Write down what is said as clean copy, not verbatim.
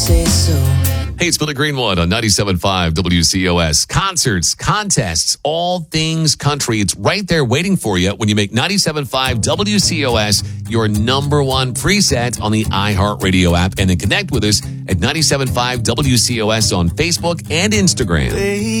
say so. Hey, it's Billy Greenwood on 97.5 WCOS. Concerts, contests, all things country. It's right there waiting for you when you make 97.5 WCOS your number one preset on the iHeartRadio app. And then connect with us at 97.5 WCOS on Facebook and Instagram.